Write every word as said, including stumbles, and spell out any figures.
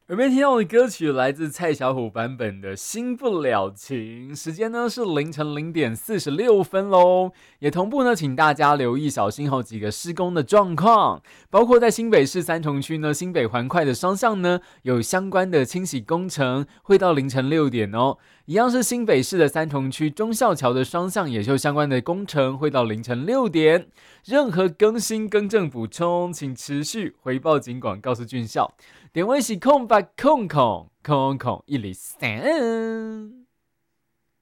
耳边听到的歌曲来自蔡小虎版本的《新不了情》，时间呢是凌晨零点四十六分喽。也同步呢，请大家留意小心后几个施工的状况，包括在新北市三重区呢，新北环快的双向呢有相关的清洗工程，会到凌晨六点哦。一样是新北市的三重区忠孝桥的双向也就相关的工程，会到凌晨六点。任何更新、更正、补充，请持续回报警广，告诉俊孝。点位是空白空空空空一零三。